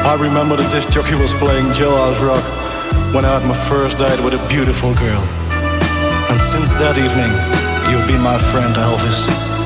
I remember the disc jockey was playing Jailhouse Rock when I had my first date with a beautiful girl. And since that evening, you've been my friend, Elvis.